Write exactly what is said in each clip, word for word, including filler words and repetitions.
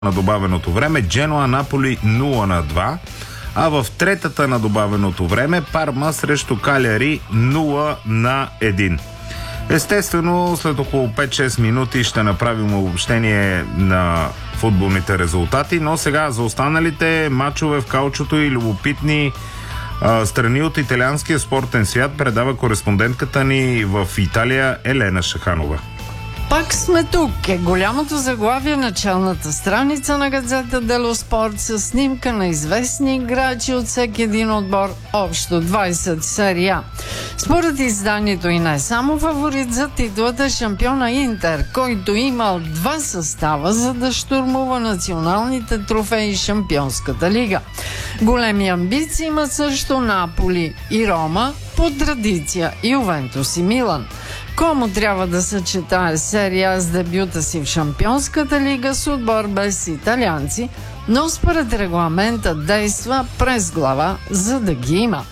на добавеното време, Дженуа Наполи нула на два, а в третата на добавеното време Парма срещу Каляри нула на един. Естествено, след около пет-шест минути ще направим обобщение на футболните резултати, но сега за останалите мачове в каучото и любопитни а, страни от италианския спортен свят предава кореспондентката ни в Италия Елена Шаханова. Пак сме тук. Е голямото заглавие на челната страница на газета Дело Спорт с снимка на известни играчи от всеки един отбор, общо двайсет серия. Според изданието и не само фаворит за титлата шампиона Интер, който имал два състава, за да щурмува националните трофеи Шампионската лига. Големи амбиции имат също Наполи и Рома, по традиция Ювентус и Милан. Кому трябва да съчетае серия с дебюта си в Шампионската лига с отбор без италианци, но според регламента действа през глава, за да ги има.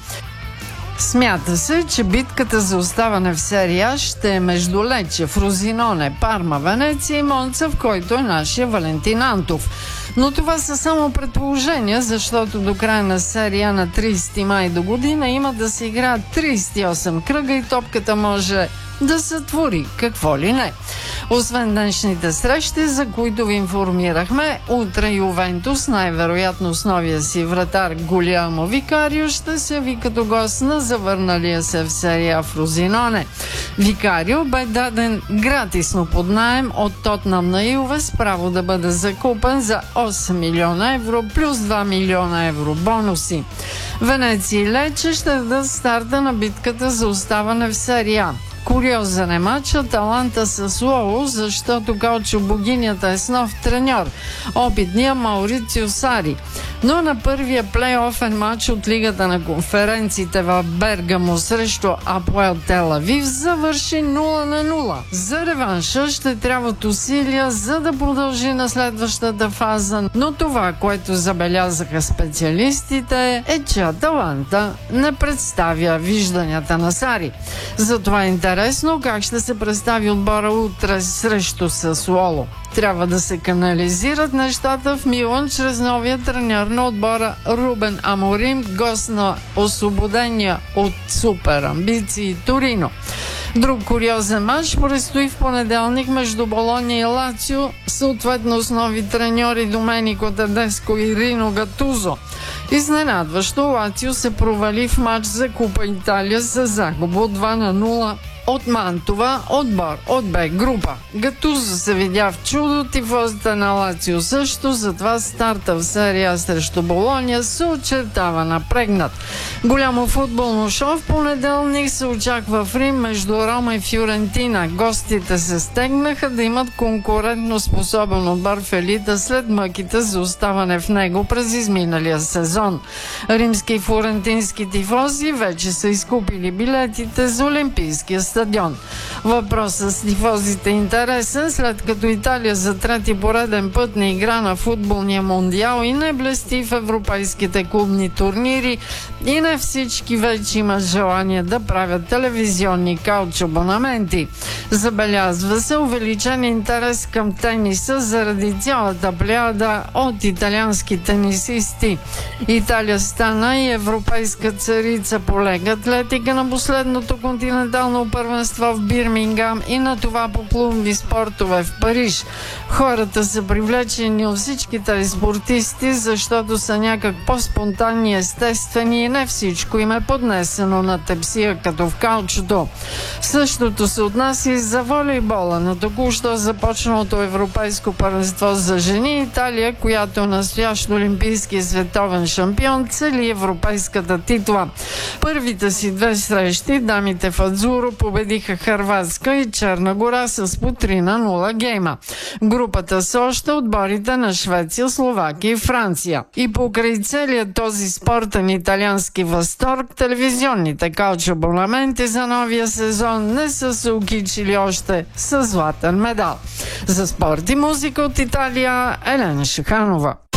Смята се, че битката за оставане в серия ще е между Лече, Фрозиноне, Парма, Венеция и Монца, в който е нашия Валентин Антов. Но това са само предположения, защото до края на серия на трийсети май до година има да се играят трийсет и осем кръга и топката може да сътвори какво ли не. Освен днешните срещи, за които ви информирахме, утре Ювентус, най-вероятно с новия си вратар Гулиамо Викарио, ще се яви като гост на завърналия се в серия Фрозиноне. Викарио бе даден гратисно под наем от Тотнам на Юве с право да бъде закупен за осем милиона евро плюс два милиона евро бонуси. Венеция и Лече ще дадат старта на битката за оставане в серия. Куриозен е матч Аталанта с Лоло, защото Калчо богинята е с нов треньор, опитния Маурицио Сари. Но на първия плейофен матч от Лигата на конференциите в Бергамо срещу Апоел Тел Авив завърши нула на нула. За реванша ще трябват усилия, за да продължи на следващата фаза, но това, което забелязаха специалистите, е, че Аталанта не представя вижданията на Сари. Затова е интересно как ще се представи отбора утре срещу Сасуоло. Трябва да се канализират нещата в Милан чрез новия треньор на отбора Рубен Аморим, гост на освободения от супер амбиции Торино. Друг куриозен мач предстои в понеделник между Болония и Лацио, съответно с нови треньори Доменико Тедеско и Рино Гатузо. Изненадващо Лацио се провали в мач за Купа Италия с загуба от два на нула от Мантова, отбор от Б група. Гатузо се видя в чудо, тифозите на Лацио също, затова старта в серия срещу Болония се очертава напрегнат. Голямо футболно шоу в понеделник се очаква в Рим между Рома и Фюрентина. Гостите се стегнаха да имат конкурентно способен отбор в елита след мъките за оставане в него през изминалия сезон. Римски и флорентински тифози вече са изкупили билетите за Олимпийския стадион. Въпросът с тифозите е интересен, след като Италия за трети пореден път не игра на футболния мондиал и не блести в европейските клубни турнири и не всички вече имат желание да правят телевизионни кауч абонаменти. Забелязва се увеличен интерес към тениса заради цялата плеяда от италиански тенисисти. Италия стана и европейска царица по лега атлетика на последното континентално първенство в Бирмингам и на това по клубни спортове в Париж. Хората са привлечени от всички тези спортисти, защото са някак по-спонтанни, естествени и не всичко им е поднесено на тепсия, като в каучото. Същото се отнася и за волейбола. На току-що започналото европейско първенство за жени, Италия, която е настоящ олимпийски и световен шампион, цели европейската титла. Първите си две срещи дамите в Адзуро победиха Хърватска и Черна гора с по три на нула гейма. Групата са още отборите на Швеция, Словакия и Франция. И покрай целият този спортен италиански възторг, телевизионните кауч абонаменти за новия сезон не са се окичили още с златен медал. За спорт и музика от Италия, Елена Шаханова.